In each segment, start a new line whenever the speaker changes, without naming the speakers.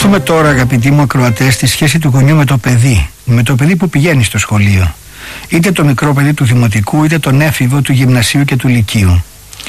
μάθουμε τώρα, αγαπητοί μου ακροατές, τη σχέση του γονιού με το παιδί. Με το παιδί που πηγαίνει στο σχολείο. Είτε το μικρό παιδί του δημοτικού, είτε τον έφηβο του γυμνασίου και του λυκείου.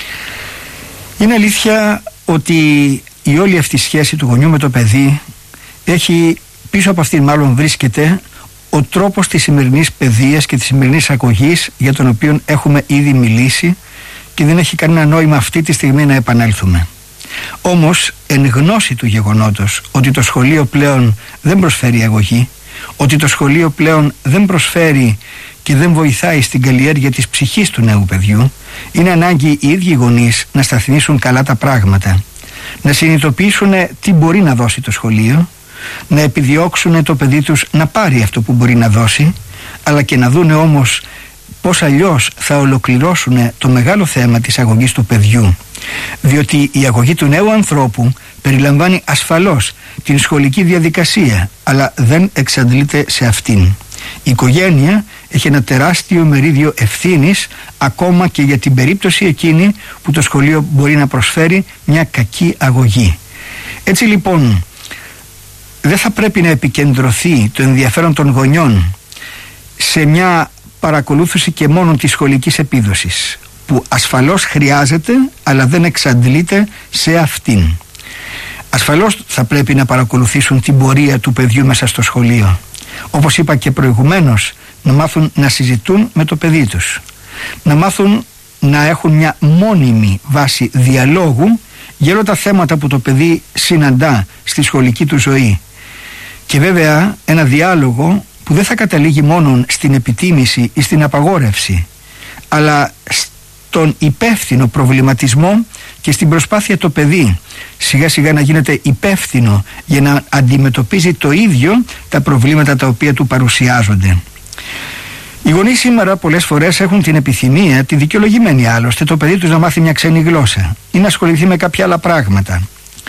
Είναι αλήθεια ότι η όλη αυτή σχέση του γονιού με το παιδί έχει, πίσω από αυτήν μάλλον βρίσκεται ο τρόπος της σημερινής παιδείας και της σημερινής αγωγής, για τον οποίο έχουμε ήδη μιλήσει και δεν έχει κανένα νόημα αυτή τη στιγμή να επανέλθουμε. Όμως, εν γνώση του γεγονότος ότι το σχολείο πλέον δεν προσφέρει αγωγή, ότι το σχολείο πλέον δεν προσφέρει και δεν βοηθάει στην καλλιέργεια της ψυχής του νέου παιδιού, είναι ανάγκη οι ίδιοι γονείς να σταθμίσουν καλά τα πράγματα, να συνειδητοποιήσουν τι μπορεί να δώσει το σχολείο, να επιδιώξουν το παιδί τους να πάρει αυτό που μπορεί να δώσει, αλλά και να δούνε όμως πώς αλλιώς θα ολοκληρώσουν το μεγάλο θέμα της αγωγής του παιδιού. Διότι η αγωγή του νέου ανθρώπου περιλαμβάνει ασφαλώς την σχολική διαδικασία, αλλά δεν εξαντλείται σε αυτήν. Η οικογένεια έχει ένα τεράστιο μερίδιο ευθύνης, ακόμα και για την περίπτωση εκείνη που το σχολείο μπορεί να προσφέρει μια κακή αγωγή. Έτσι λοιπόν, δεν θα πρέπει να επικεντρωθεί το ενδιαφέρον των γονιών σε μια παρακολούθηση και μόνο της σχολικής επίδοσης, που ασφαλώς χρειάζεται, αλλά δεν εξαντλείται σε αυτήν. Ασφαλώς θα πρέπει να παρακολουθήσουν την πορεία του παιδιού μέσα στο σχολείο. Όπως είπα και προηγουμένως, να μάθουν να συζητούν με το παιδί τους, να μάθουν να έχουν μια μόνιμη βάση διαλόγου για όλα τα θέματα που το παιδί συναντά στη σχολική του ζωή. Και βέβαια ένα διάλογο που δεν θα καταλήγει μόνο στην επιτίμηση ή στην απαγόρευση, αλλά στον υπεύθυνο προβληματισμό και στην προσπάθεια το παιδί σιγά σιγά να γίνεται υπεύθυνο για να αντιμετωπίζει το ίδιο τα προβλήματα τα οποία του παρουσιάζονται. Οι γονείς σήμερα πολλές φορές έχουν την επιθυμία, τη δικαιολογημένη άλλωστε, το παιδί τους να μάθει μια ξένη γλώσσα ή να ασχοληθεί με κάποια άλλα πράγματα.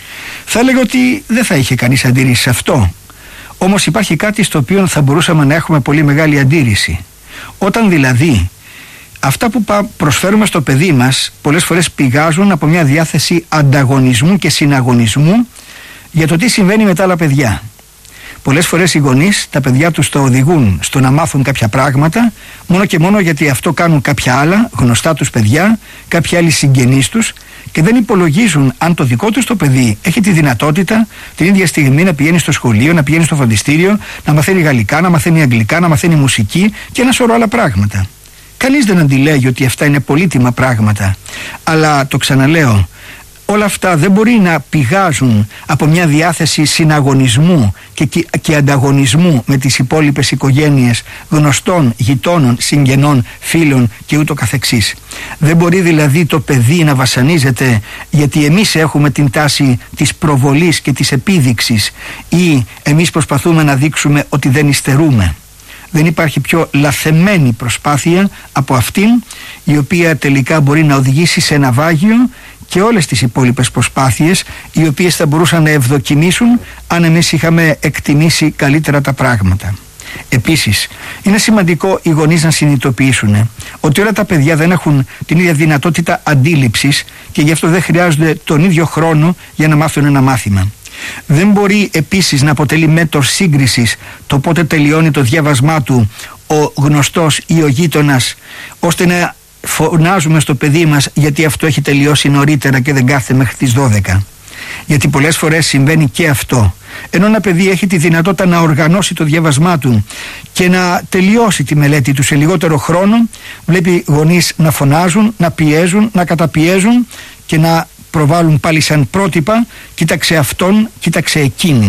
Θα έλεγα ότι δεν θα είχε κανείς αντίρρηση σε αυτό. Όμως υπάρχει κάτι στο οποίο θα μπορούσαμε να έχουμε πολύ μεγάλη αντίρρηση. Όταν δηλαδή αυτά που προσφέρουμε στο παιδί μας πολλές φορές πηγάζουν από μια διάθεση ανταγωνισμού και συναγωνισμού για το τι συμβαίνει με τα άλλα παιδιά. Πολλές φορές οι γονείς τα παιδιά τους το οδηγούν στο να μάθουν κάποια πράγματα μόνο και μόνο γιατί αυτό κάνουν κάποια άλλα γνωστά τους παιδιά, κάποιοι άλλοι συγγενείς τους, και δεν υπολογίζουν αν το δικό τους το παιδί έχει τη δυνατότητα την ίδια στιγμή να πηγαίνει στο σχολείο, να πηγαίνει στο φροντιστήριο, να μαθαίνει γαλλικά, να μαθαίνει αγγλικά, να μαθαίνει μουσική και ένα σωρό άλλα πράγματα. Κανείς δεν αντιλέγει ότι αυτά είναι πολύτιμα πράγματα, αλλά το ξαναλέω, όλα αυτά δεν μπορεί να πηγάζουν από μια διάθεση συναγωνισμού και ανταγωνισμού με τις υπόλοιπες οικογένειες γνωστών, γειτόνων, συγγενών, φίλων και ούτω καθεξής. Δεν μπορεί δηλαδή το παιδί να βασανίζεται γιατί εμείς έχουμε την τάση της προβολής και της επίδειξης ή εμείς προσπαθούμε να δείξουμε ότι δεν υστερούμε. Δεν υπάρχει πιο λαθεμένη προσπάθεια από αυτήν, η οποία τελικά μπορεί να οδηγήσει σε ναυάγιο και όλες τις υπόλοιπες προσπάθειες, οι οποίες θα μπορούσαν να ευδοκιμήσουν αν εμείς είχαμε εκτιμήσει καλύτερα τα πράγματα. Επίσης, είναι σημαντικό οι γονείς να συνειδητοποιήσουν ότι όλα τα παιδιά δεν έχουν την ίδια δυνατότητα αντίληψης και γι' αυτό δεν χρειάζονται τον ίδιο χρόνο για να μάθουν ένα μάθημα. Δεν μπορεί επίσης να αποτελεί μέτρο σύγκρισης το πότε τελειώνει το διάβασμά του ο γνωστός ή ο γείτονας, ώστε να φωνάζουμε στο παιδί μας γιατί αυτό έχει τελειώσει νωρίτερα και δεν κάθεται μέχρι τις 12. Γιατί πολλές φορές συμβαίνει και αυτό. Ενώ ένα παιδί έχει τη δυνατότητα να οργανώσει το διάβασμά του και να τελειώσει τη μελέτη του σε λιγότερο χρόνο, βλέπει γονείς να φωνάζουν, να πιέζουν, να καταπιέζουν και να προβάλλουν πάλι σαν πρότυπα, κοίταξε αυτόν, κοίταξε εκείνην.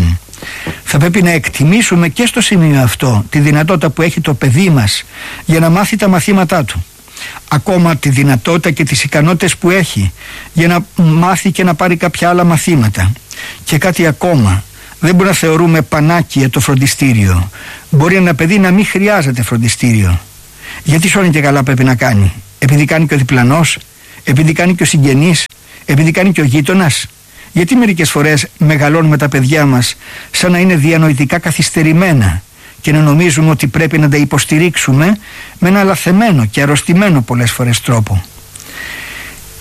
Θα πρέπει να εκτιμήσουμε και στο σημείο αυτό τη δυνατότητα που έχει το παιδί μας για να μάθει τα μαθήματά του. Ακόμα τη δυνατότητα και τις ικανότητες που έχει για να μάθει και να πάρει κάποια άλλα μαθήματα. Και κάτι ακόμα, δεν μπορεί να θεωρούμε πανάκια το φροντιστήριο. Μπορεί ένα παιδί να μην χρειάζεται φροντιστήριο. Γιατί σώνει και καλά πρέπει να κάνει? Επειδή κάνει και ο διπλανός, επειδή κάνει και ο συγγενής, επειδή κάνει και ο γείτονας? Γιατί μερικές φορές μεγαλώνουμε τα παιδιά μας σαν να είναι διανοητικά καθυστερημένα και να νομίζουμε ότι πρέπει να τα υποστηρίξουμε με ένα λαθεμένο και αρρωστημένο πολλές φορές τρόπο?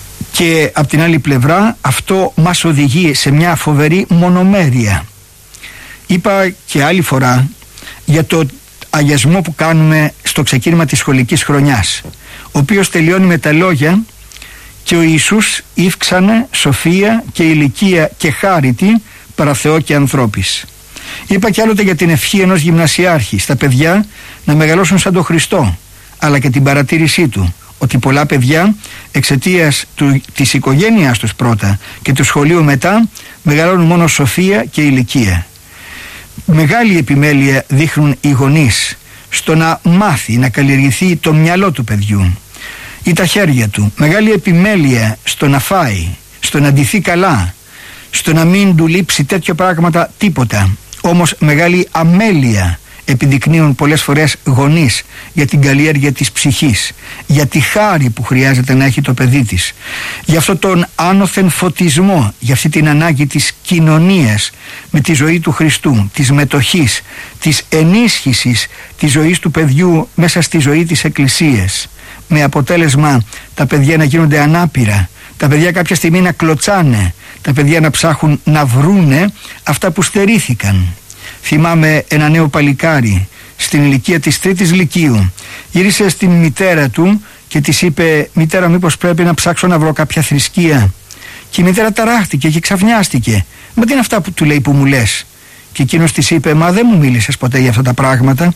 Και από την άλλη πλευρά αυτό μας οδηγεί σε μια φοβερή μονομέρεια. Είπα και άλλη φορά για το αγιασμό που κάνουμε στο ξεκίνημα της σχολικής χρονιάς, ο οποίος τελειώνει με τα λόγια «Και ο Ιησούς ύφξανε σοφία και ηλικία και χάριτη παρά Θεό και ανθρώπης». Είπα κι άλλοτε για την ευχή ενός γυμνασιάρχη στα παιδιά να μεγαλώσουν σαν τον Χριστό, αλλά και την παρατήρησή του ότι πολλά παιδιά εξαιτίας της οικογένειας τους πρώτα και του σχολείου μετά μεγαλώνουν μόνο σοφία και ηλικία. Μεγάλη επιμέλεια δείχνουν οι γονείς στο να μάθει, να καλλιεργηθεί το μυαλό του παιδιού ή τα χέρια του. Μεγάλη επιμέλεια στο να φάει, στο να ντυθεί καλά, στο να μην του λείψει τέτοια πράγματα τίποτα. Όμως μεγάλη αμέλεια επιδεικνύουν πολλές φορές γονείς για την καλλιέργεια της ψυχής, για τη χάρη που χρειάζεται να έχει το παιδί της, για αυτόν τον άνωθεν φωτισμό, για αυτή την ανάγκη της κοινωνίας με τη ζωή του Χριστού, της μετοχής, της ενίσχυσης της ζωής του παιδιού μέσα στη ζωή της Εκκλησίας, με αποτέλεσμα τα παιδιά να γίνονται ανάπηρα, τα παιδιά κάποια στιγμή να κλωτσάνε, τα παιδιά να ψάχνουν να βρούνε αυτά που στερήθηκαν. Θυμάμαι ένα νέο παλικάρι στην ηλικία της 3ης Λυκείου. Γύρισε στην μητέρα του και της είπε: «Μητέρα, μήπως πρέπει να ψάξω να βρω κάποια θρησκεία?» Και η μητέρα ταράχτηκε και ξαφνιάστηκε. «Μα τι είναι αυτά που του λέει που μου λες?» Και εκείνος της είπε: «Μα δεν μου μίλησες ποτέ για αυτά τα πράγματα».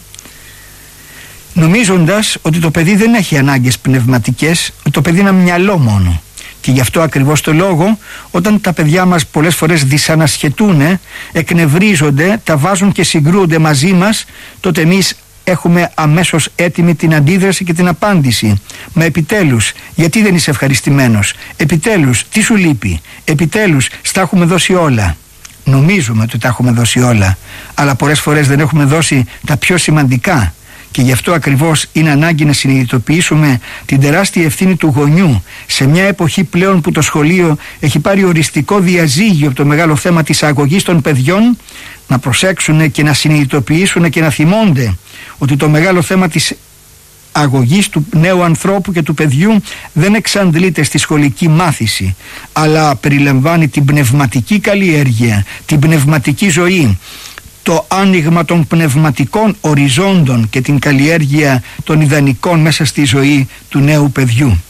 Νομίζοντας ότι το παιδί δεν έχει ανάγκες πνευματικές, ότι το παιδί είναι ένα μυαλό μόνο. Και γι' αυτό ακριβώς το λόγο, όταν τα παιδιά μας πολλές φορές δυσανασχετούν, εκνευρίζονται, τα βάζουν και συγκρούονται μαζί μας, τότε εμείς έχουμε αμέσως έτοιμη την αντίδραση και την απάντηση. Μα επιτέλους, γιατί δεν είσαι ευχαριστημένος? Επιτέλους, τι σου λείπει? Επιτέλους, στα έχουμε δώσει όλα. Νομίζουμε ότι τα έχουμε δώσει όλα, αλλά πολλές φορές δεν έχουμε δώσει τα πιο σημαντικά. Και γι' αυτό ακριβώς είναι ανάγκη να συνειδητοποιήσουμε την τεράστια ευθύνη του γονιού σε μια εποχή πλέον που το σχολείο έχει πάρει οριστικό διαζύγιο από το μεγάλο θέμα της αγωγής των παιδιών, να προσέξουν και να συνειδητοποιήσουν και να θυμώνται ότι το μεγάλο θέμα της αγωγής του νέου ανθρώπου και του παιδιού δεν εξαντλείται στη σχολική μάθηση, αλλά περιλαμβάνει την πνευματική καλλιέργεια, την πνευματική ζωή, το άνοιγμα των πνευματικών οριζόντων και την καλλιέργεια των ιδανικών μέσα στη ζωή του νέου παιδιού.